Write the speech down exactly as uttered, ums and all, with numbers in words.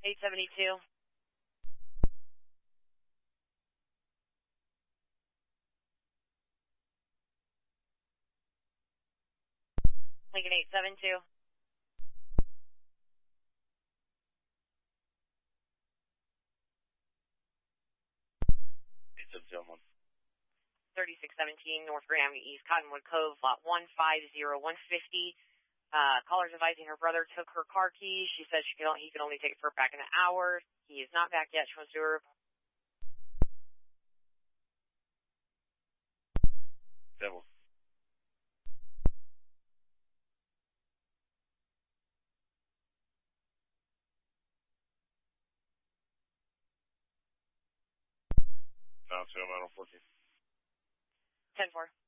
eight seventy-two. Lincoln eight seven two. eight seven two. thirty-six seventeen North Grand Avenue East, Cottonwood Cove, lot one five zero one fifty. Uh, caller's advising her brother took her car keys. She said she could, he could only take it for back in an hour. He is not back yet. She wants to do her. Devil. Sounds good, I'm fourteen. ten four.